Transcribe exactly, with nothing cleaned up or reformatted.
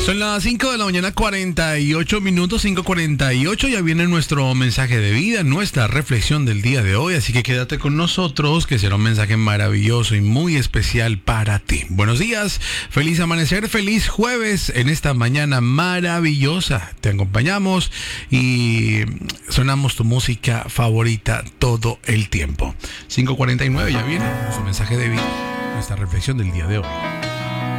Son las cinco de la mañana, cuarenta y ocho minutos, cinco cuarenta y ocho. Ya viene nuestro mensaje de vida, nuestra reflexión del día de hoy. Así que quédate con nosotros, que será un mensaje maravilloso y muy especial para ti. Buenos días, feliz amanecer, feliz jueves en esta mañana maravillosa. Te acompañamos y sonamos tu música favorita todo el tiempo. cinco cuarenta y nueve, ya viene nuestro mensaje de vida, nuestra reflexión del día de hoy.